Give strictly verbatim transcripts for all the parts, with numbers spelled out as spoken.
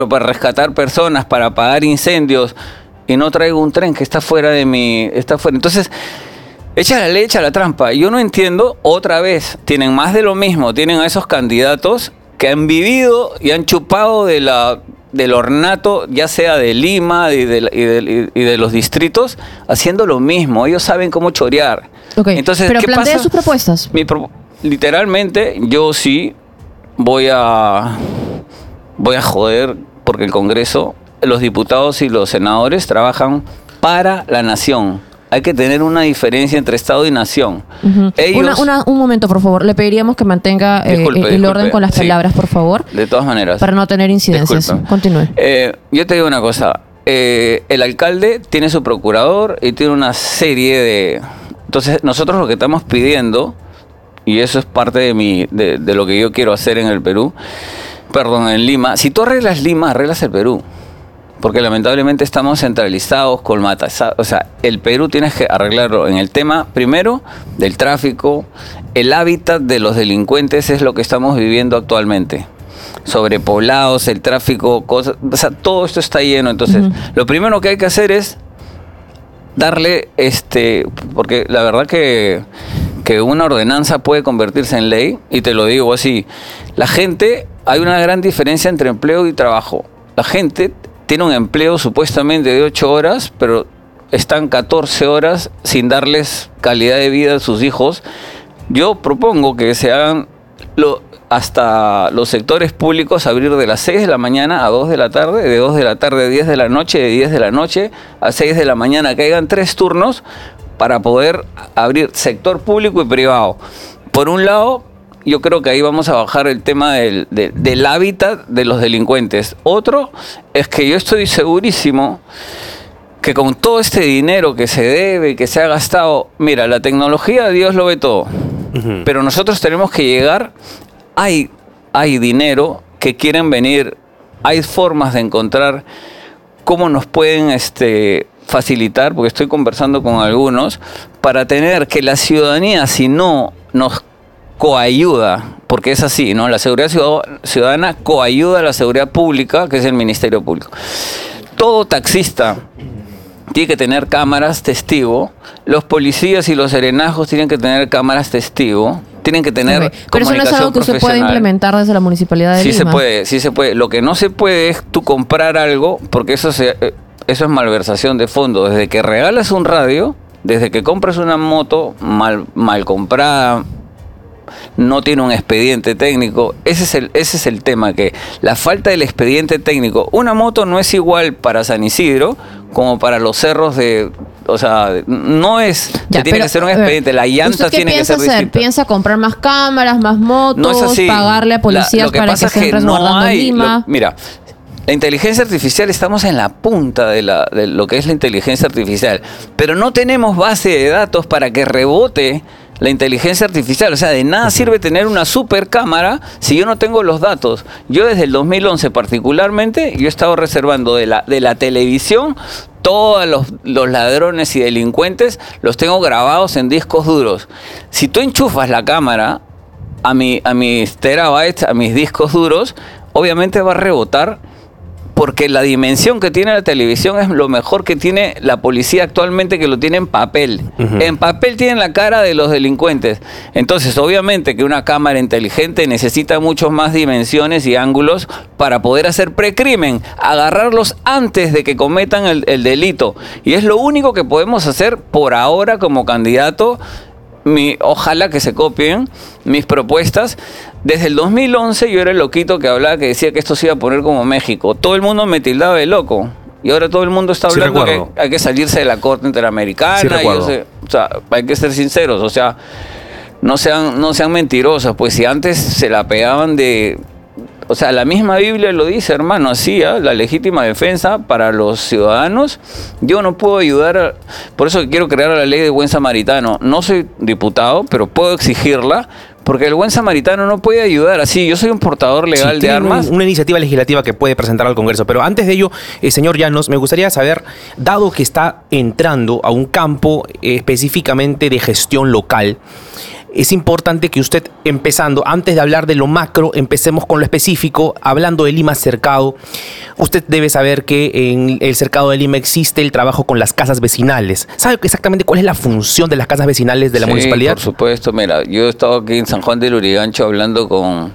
para rescatar personas, para apagar incendios, y no traigo un tren que está fuera de mi... está fuera. Entonces, echa la ley, echa la trampa. Yo no entiendo, otra vez, tienen más de lo mismo, tienen a esos candidatos que han vivido y han chupado de la, del ornato, ya sea de Lima y de, y, de, y de los distritos, haciendo lo mismo. Ellos saben cómo chorear. Okay. Entonces, pero ¿qué plantea pasa? sus propuestas. Mi pro, literalmente, yo sí voy a, voy a joder porque el Congreso, los diputados y los senadores trabajan para la nación. Hay que tener una diferencia entre Estado y nación. Uh-huh. Ellos, una, una, un momento, por favor. Le pediríamos que mantenga eh, disculpe, el disculpe, orden con las palabras, sí, por favor. De todas maneras. Para no tener incidencias. Disculpe. Continúe. Eh, yo te digo una cosa. Eh, el alcalde tiene su procurador y tiene una serie de... Entonces, nosotros lo que estamos pidiendo, y eso es parte de, mi, de, de lo que yo quiero hacer en el Perú, perdón, en Lima. Si tú arreglas Lima, arreglas el Perú. Porque lamentablemente estamos centralizados, colmatados. O sea, el Perú tienes que arreglarlo en el tema, primero, del tráfico. El hábitat de los delincuentes es lo que estamos viviendo actualmente. Sobrepoblados, el tráfico, cosas, o sea, todo esto está lleno. Entonces, uh-huh. lo primero que hay que hacer es darle, este, porque la verdad que, que una ordenanza puede convertirse en ley, y te lo digo así, la gente, hay una gran diferencia entre empleo y trabajo. La gente tiene un empleo supuestamente de ocho horas, pero están catorce horas sin darles calidad de vida a sus hijos. Yo propongo que se hagan lo, hasta los sectores públicos abrir de las seis de la mañana a dos de la tarde, de dos de la tarde a diez de la noche, de diez de la noche a seis de la mañana, que hagan tres turnos para poder abrir sector público y privado. Por un lado, yo creo que ahí vamos a bajar el tema del, del, del hábitat de los delincuentes. Otro es que yo estoy segurísimo que con todo este dinero que se debe, que se ha gastado, mira, la tecnología, Dios lo ve todo, uh-huh. pero nosotros tenemos que llegar, hay, hay dinero que quieren venir, hay formas de encontrar cómo nos pueden este, facilitar, porque estoy conversando con algunos, para tener que la ciudadanía, si no nos coayuda, porque es así, ¿no? La seguridad ciudadana coayuda a la seguridad pública, que es el Ministerio Público. Todo taxista tiene que tener cámaras testigo, los policías y los serenazgos tienen que tener cámaras testigo, tienen que tener okay. Pero eso no es algo que usted puede implementar desde la Municipalidad de sí Lima. Sí se puede, sí se puede. Lo que no se puede es tú comprar algo, porque eso, se, eso es malversación de fondos. Desde que regalas un radio, desde que compras una moto mal, mal comprada, no tiene un expediente técnico, ese es el ese es el tema, que la falta del expediente técnico. Una moto no es igual para San Isidro como para los cerros de, o sea, no es, ya, tiene pero, que ser un expediente, la llanta tiene que ser hacer? distinta. ¿Piensa comprar más cámaras, más motos, no es así. pagarle a policías la, para que estén resguardando no hay, Lima? Lo, mira, la inteligencia artificial, estamos en la punta de, la, de lo que es la inteligencia artificial, pero no tenemos base de datos para que rebote la inteligencia artificial. O sea, de nada sirve tener una super cámara si yo no tengo los datos. Yo desde el dos mil once particularmente, yo he estado reservando de la, de la televisión, todos los, los ladrones y delincuentes los tengo grabados en discos duros. Si tú enchufas la cámara a, mi, a mis terabytes, a mis discos duros, obviamente va a rebotar, porque la dimensión que tiene la televisión es lo mejor que tiene la policía actualmente, que lo tiene en papel. Uh-huh. En papel tienen la cara de los delincuentes. Entonces, obviamente que una cámara inteligente necesita muchas más dimensiones y ángulos para poder hacer precrimen, agarrarlos antes de que cometan el, el delito. Y es lo único que podemos hacer por ahora como candidato. Mi, ojalá que se copien mis propuestas. Desde el dos mil once yo era el loquito que hablaba, que decía que esto se iba a poner como México. Todo el mundo me tildaba de loco. Y ahora todo el mundo está hablando sí, que hay que salirse de la Corte Interamericana. Sí, y yo sé, o sea, hay que ser sinceros. O sea, no sean, no sean mentirosos. Pues si antes se la pegaban de... O sea, la misma Biblia lo dice, hermano, así, ¿eh? La legítima defensa para los ciudadanos. Yo no puedo ayudar, a, por eso quiero crear la ley de buen samaritano. No soy diputado, pero puedo exigirla, porque el buen samaritano no puede ayudar así. Yo soy un portador legal sí, de armas. Un, una iniciativa legislativa que puede presentar al Congreso. Pero antes de ello, eh, señor Llanos, me gustaría saber, dado que está entrando a un campo eh, específicamente de gestión local, es importante que usted, empezando, antes de hablar de lo macro, empecemos con lo específico, hablando de Lima Cercado. Usted debe saber que en el Cercado de Lima existe el trabajo con las casas vecinales. ¿Sabe exactamente cuál es la función de las casas vecinales de la sí, municipalidad? Por supuesto, mira, yo he estado aquí en San Juan del Lurigancho hablando con,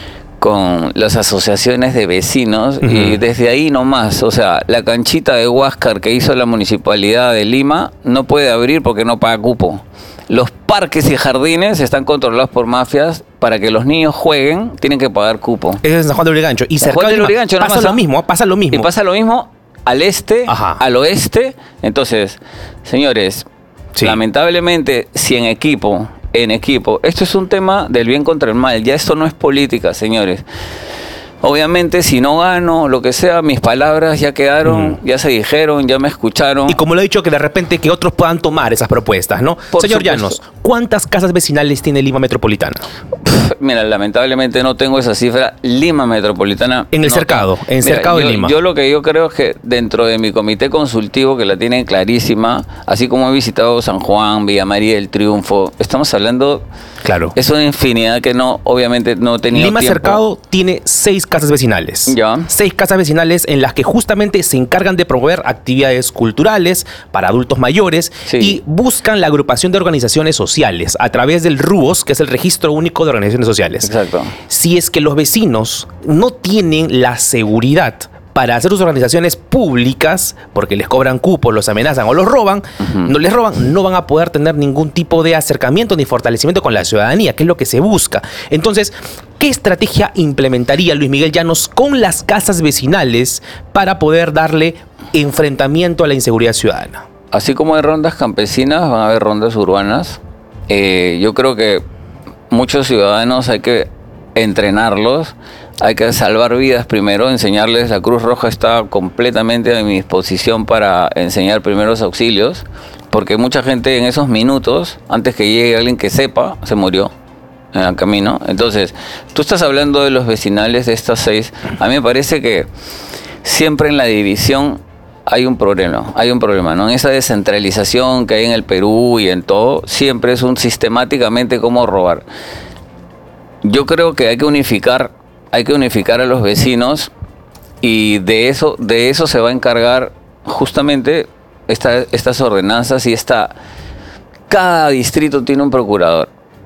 con las asociaciones de vecinos uh-huh. y desde ahí nomás, o sea, la canchita de Huáscar que hizo la municipalidad de Lima no puede abrir porque no paga cupo. Los parques y jardines están controlados por mafias. Para que los niños jueguen, tienen que pagar cupo. Eso es San Juan de Lurigancho. Y San Juan de Lurigancho pasa nomás, lo mismo, pasa lo mismo. Y pasa lo mismo al este, Ajá. al oeste. Entonces, señores, sí. lamentablemente, si en equipo, en equipo, esto es un tema del bien contra el mal. Ya esto no es política, señores. Obviamente, si no gano, lo que sea, mis palabras ya quedaron, uh-huh. ya se dijeron, ya me escucharon. Y como lo he dicho, que de repente que otros puedan tomar esas propuestas, ¿no? Por Señor supuesto. Llanos, ¿cuántas casas vecinales tiene Lima Metropolitana? Mira, lamentablemente no tengo esa cifra. Lima Metropolitana. En el no cercado, tengo. en el Mira, cercado yo, de Lima. Yo lo que yo creo es que dentro de mi comité consultivo, que la tienen clarísima, así como he visitado San Juan, Villa María del Triunfo, estamos hablando. Claro. Es una infinidad que no, obviamente no tenía. Lima tiempo. Cercado tiene seis casas vecinales. Ya. Seis casas vecinales en las que justamente se encargan de promover actividades culturales para adultos mayores sí. y buscan la agrupación de organizaciones sociales a través del RUOS, que es el Registro Único de Organizaciones Sociales. Exacto. Si es que los vecinos no tienen la seguridad para hacer sus organizaciones públicas, porque les cobran cupos, los amenazan o los roban, uh-huh. no les roban, no van a poder tener ningún tipo de acercamiento ni fortalecimiento con la ciudadanía, que es lo que se busca. Entonces, ¿qué estrategia implementaría Luis Miguel Llanos con las casas vecinales para poder darle enfrentamiento a la inseguridad ciudadana? Así como hay rondas campesinas, van a haber rondas urbanas. Eh, yo creo que muchos ciudadanos hay que entrenarlos. Hay que salvar vidas primero, enseñarles. La Cruz Roja está completamente a mi disposición para enseñar primeros auxilios, porque mucha gente en esos minutos, antes que llegue alguien que sepa, se murió en el camino. Entonces, tú estás hablando de los vecinales de estas seis. A mí me parece que siempre en la división hay un problema, hay un problema, ¿no? En esa descentralización que hay en el Perú y en todo, siempre es un sistemáticamente cómo robar. Yo creo que hay que unificar Hay que unificar a los vecinos y de eso, de eso se va a encargar justamente esta, estas ordenanzas y esta... Cada distrito tiene un procurador.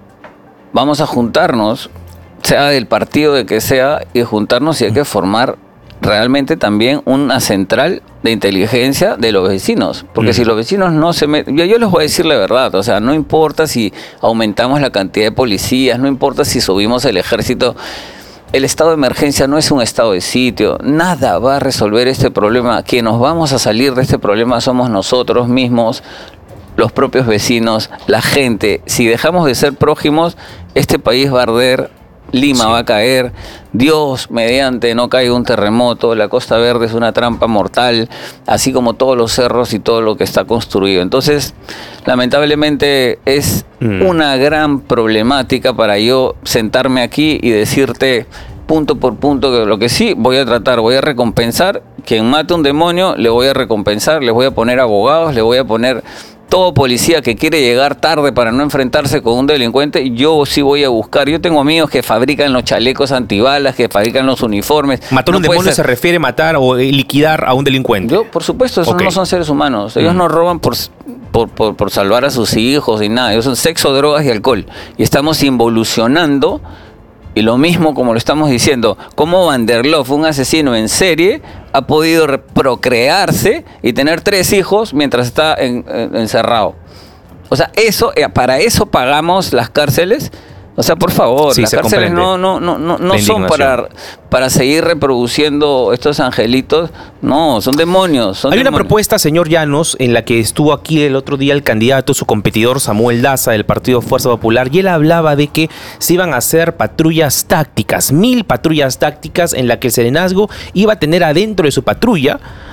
Vamos a juntarnos, sea del partido de que sea, y juntarnos y hay que formar realmente también una central de inteligencia de los vecinos. Porque mm. si los vecinos no se meten... Yo, yo les voy a decir la verdad, o sea, no importa si aumentamos la cantidad de policías, no importa si subimos el ejército... El estado de emergencia no es un estado de sitio, nada va a resolver este problema. Quienes nos vamos a salir de este problema somos nosotros mismos, los propios vecinos, la gente. Si dejamos de ser prójimos, este país va a arder, Lima sí. va a caer, Dios mediante no caiga un terremoto, la Costa Verde es una trampa mortal, así como todos los cerros y todo lo que está construido. Entonces, lamentablemente es mm. una gran problemática para yo sentarme aquí y decirte punto por punto que lo que sí voy a tratar, voy a recompensar, quien mate un demonio le voy a recompensar, le voy a poner abogados, le voy a poner... Todo policía que quiere llegar tarde para no enfrentarse con un delincuente, yo sí voy a buscar. Yo tengo amigos que fabrican los chalecos antibalas, que fabrican los uniformes. ¿Matar no un demonio ser... se refiere a matar o liquidar a un delincuente? Yo, por supuesto, esos okay. no son seres humanos. Ellos mm. no roban por, por, por, por salvar a sus hijos ni nada. Ellos son sexo, drogas y alcohol. Y estamos involucionando. Y lo mismo como lo estamos diciendo, como Van der Lof, un asesino en serie, ha podido procrearse y tener tres hijos mientras está en, en, encerrado. O sea, eso, para eso pagamos las cárceles. O sea, por favor, sí, las cárceles no, no, no, no, no son para, para seguir reproduciendo estos angelitos. No, son demonios. Son Hay demonios. una propuesta, señor Llanos, en la que estuvo aquí el otro día el candidato, su competidor Samuel Daza, del Partido Fuerza Popular, y él hablaba de que se iban a hacer patrullas tácticas, mil patrullas tácticas en la que el serenazgo iba a tener adentro de su patrulla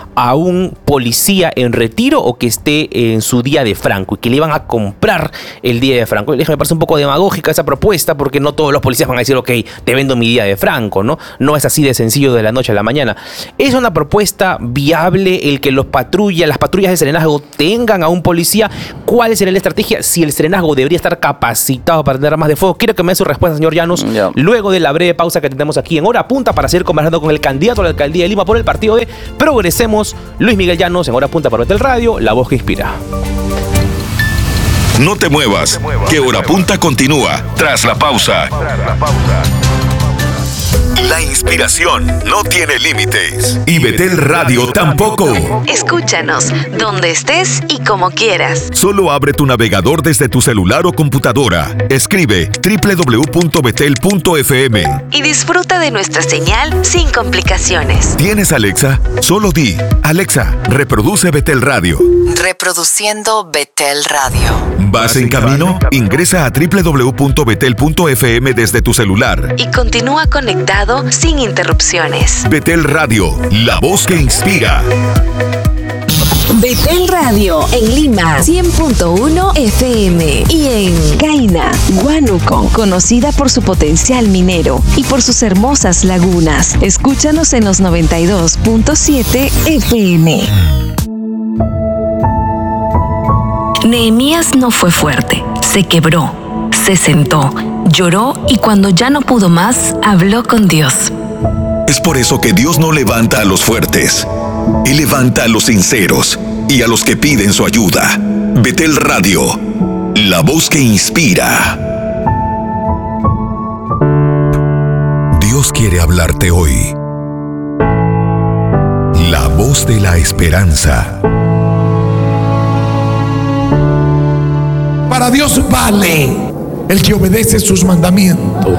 a un policía en retiro o que esté en su día de Franco y que le iban a comprar el día de Franco. Me parece un poco demagógica esa propuesta porque no todos los policías van a decir, ok, te vendo mi día de Franco, ¿no? No es así de sencillo de la noche a la mañana. ¿Es una propuesta viable el que los patrullas, las patrullas de serenazgo tengan a un policía? ¿Cuál sería la estrategia? Si el serenazgo debería estar capacitado para tener armas de fuego. Quiero que me dé su respuesta, señor Llanos, yeah. luego de la breve pausa que tenemos aquí en Hora Punta para seguir conversando con el candidato a la alcaldía de Lima por el partido de Progresemos, Luis Miguel Llanos, en Hora Punta por Betel Radio, la voz que inspira. No te muevas, que Hora Punta continúa tras la pausa. La inspiración no tiene límites y Betel Radio tampoco. Escúchanos donde estés y como quieras. Solo abre tu navegador desde tu celular o computadora. Escribe doble u doble u doble u punto betel punto efe eme y disfruta de nuestra señal sin complicaciones. ¿Tienes Alexa? Solo di, Alexa, reproduce Betel Radio. Reproduciendo Betel Radio. ¿Vas en camino? Ingresa a doble u doble u doble u punto betel punto efe eme desde tu celular. Y continúa conectado sin interrupciones. Betel Radio, la voz que inspira. Betel Radio en Lima, cien punto uno efe eme. Y en Caina, Huánuco, conocida por su potencial minero y por sus hermosas lagunas. Escúchanos en los noventa y dos punto siete efe eme. Nehemías no fue fuerte, se quebró, se sentó, lloró y cuando ya no pudo más, habló con Dios. Es por eso que Dios no levanta a los fuertes. Él levanta a los sinceros y a los que piden su ayuda. Betel Radio, la voz que inspira. Dios quiere hablarte hoy. La voz de la esperanza. Para Dios vale el que obedece sus mandamientos.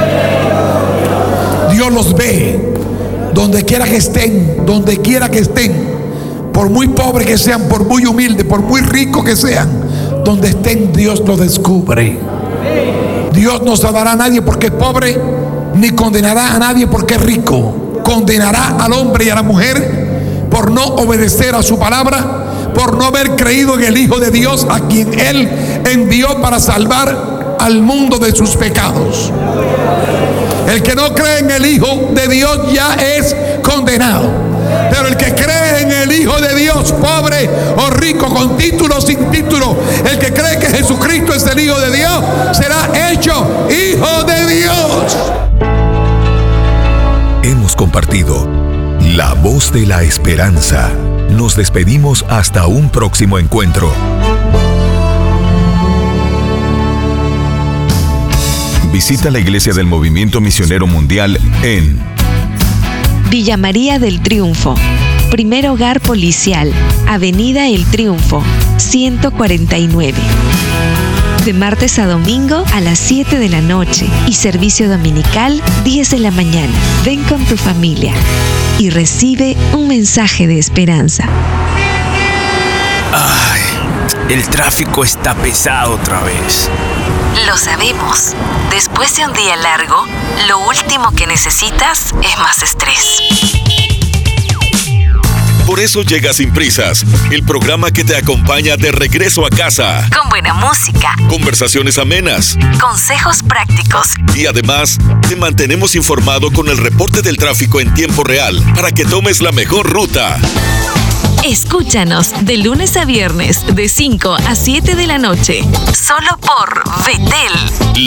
Dios los ve donde quiera que estén, donde quiera que estén, por muy pobres que sean, por muy humildes, por muy ricos que sean, donde estén Dios los descubre. Dios no salvará a nadie porque es pobre, ni condenará a nadie porque es rico. Condenará al hombre y a la mujer por no obedecer a su palabra, por no haber creído en el Hijo de Dios, a quien Él envió para salvar al mundo de sus pecados. El que no cree en el Hijo de Dios ya es condenado. Pero el que cree en el Hijo de Dios, pobre o rico, con título o sin título, el que cree que Jesucristo es el Hijo de Dios, será hecho Hijo de Dios. Hemos compartido la voz de la esperanza. Nos despedimos hasta un próximo encuentro. Visita la Iglesia del Movimiento Misionero Mundial en Villa María del Triunfo, primer hogar policial, Avenida El Triunfo, ciento cuarenta y nueve. De martes a domingo a las siete de la noche y servicio dominical diez de la mañana. Ven con tu familia y recibe un mensaje de esperanza. Ay, el tráfico está pesado otra vez. Lo sabemos. Después de un día largo, lo último que necesitas es más estrés. Por eso llega Sin Prisas, el programa que te acompaña de regreso a casa. Con buena música, conversaciones amenas, consejos prácticos y además te mantenemos informado con el reporte del tráfico en tiempo real para que tomes la mejor ruta. Escúchanos de lunes a viernes de cinco a siete de la noche, solo por Betel.